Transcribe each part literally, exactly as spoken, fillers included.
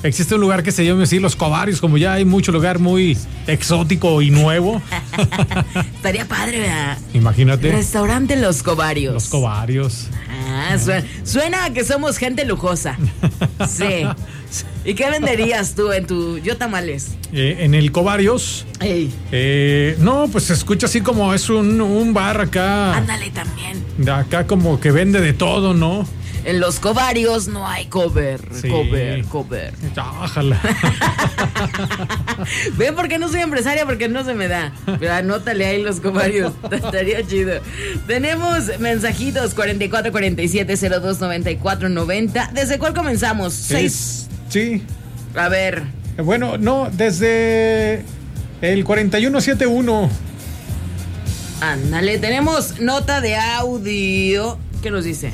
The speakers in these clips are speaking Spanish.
existe un lugar que se llama así Los Covarios, como ya hay mucho lugar muy exótico y nuevo. Estaría padre, ¿verdad? Imagínate. Restaurante Los Covarios. Los Covarios. Ah, suena, suena a que somos gente lujosa. Sí. ¿Y qué venderías tú en tu Yo Tamales? Eh, en el Covarios. Ey. Eh, no, pues se escucha así como es un, un bar acá. Ándale también. De acá como que vende de todo, ¿no? En Los Covarios no hay cover. Sí. Cover, cover. Ojalá. ¿Ven por qué no soy empresaria? Porque no se me da. Pero anótale ahí Los Covarios. Estaría chido. Tenemos mensajitos cuarenta y cuatro cuarenta y siete cero dos noventa y cuatro noventa. ¿Desde cuál comenzamos? Seis. Sí. A ver. Bueno, no, desde el cuarenta y uno setenta y uno. Ándale, tenemos nota de audio. ¿Qué nos dice?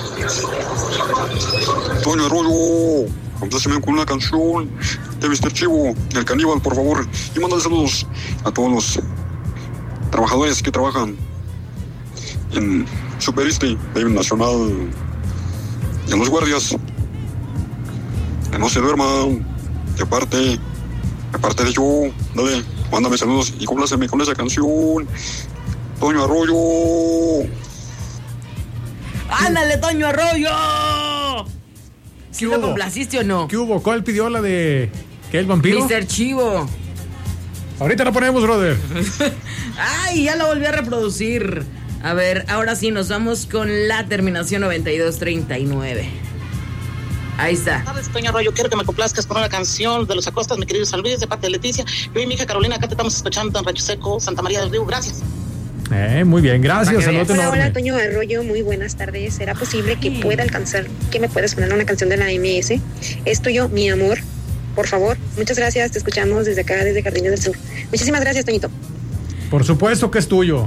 Toño Arroyo, compláceme con una canción de mister Chivo, el caníbal, por favor. Y mándale saludos a todos los trabajadores que trabajan en Superiste, Baby Nacional, y a los guardias. Que no se duerman, que aparte, aparte de yo, dale, mándame saludos y compláceme con esa canción. Toño Arroyo. ¡Ándale, Toño Arroyo! ¿Sí lo complaciste o no? ¿Qué hubo? ¿Cuál pidió la de qué, el vampiro? mister Chivo. Ahorita la ponemos, brother. ¡Ay, ya la volví a reproducir! A ver, ahora sí nos vamos con la terminación noventa y dos treinta y nueve. Ahí está. ¿Sabes, Toño Arroyo? Quiero que me complazcas con una canción de Los Acostas, mi querido San Luis, de parte de Leticia. Yo y mi hija Carolina, acá te estamos escuchando en Rancho Seco, Santa María del Río. Gracias. Eh, muy bien, gracias. Hola, hola, Toño Arroyo, muy buenas tardes. ¿Será posible que pueda alcanzar, que me puedas poner una canción de la M S? Es tuyo, mi amor, por favor. Muchas gracias, te escuchamos desde acá, desde Jardines del Sur. Muchísimas gracias, Toñito. Por supuesto que es tuyo.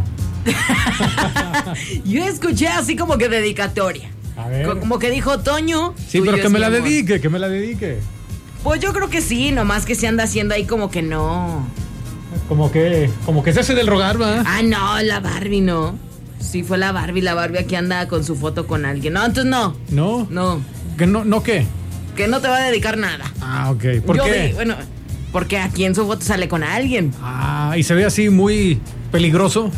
Yo escuché así como que dedicatoria. A ver. Como que dijo Toño. Sí, pero que me la dedique, que me la dedique. Pues yo creo que sí, nomás que se anda haciendo ahí como que no. Como que, como que se hace del rogar, ¿va? Ah, no, la Barbie no. Sí, fue la Barbie, la Barbie aquí anda con su foto con alguien. No, entonces no. ¿No? No. ¿Que no, no qué? Que no te va a dedicar nada. Ah, ok. ¿Por Yo qué? Vi, bueno, porque aquí en su foto sale con alguien. Ah, y se ve así muy peligroso.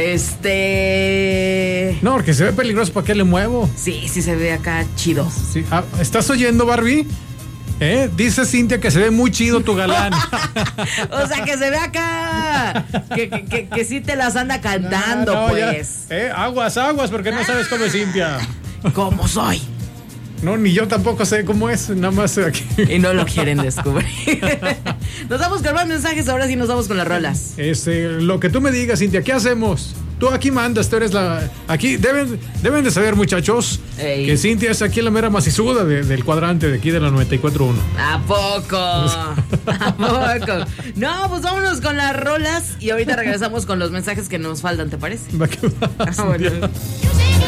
Este... No, porque se ve peligroso, ¿para qué le muevo? Sí, sí se ve acá chido. Sí. Ah, ¿estás oyendo, Barbie? ¿Eh? Dice Cintia que se ve muy chido tu galán. O sea, que se ve acá. Que, que, que, que sí te las anda cantando, no, no, pues. Ya. Eh, aguas, aguas, porque no sabes cómo es Cintia. ¿Cómo soy? No, ni yo tampoco sé cómo es, nada más aquí. Y no lo quieren descubrir. Nos vamos con más mensajes, ahora sí nos vamos con las rolas. Este, lo que tú me digas, Cintia, ¿qué hacemos? Tú aquí mandas, tú eres la... Aquí deben, deben de saber, muchachos, Ey. que Cintia es aquí la mera macizuda de, del cuadrante de aquí de la noventa y cuatro punto uno. ¿A poco? ¿A poco? No, pues vámonos con las rolas y ahorita regresamos con los mensajes que nos faltan, ¿te parece? Va que va, ah, bueno.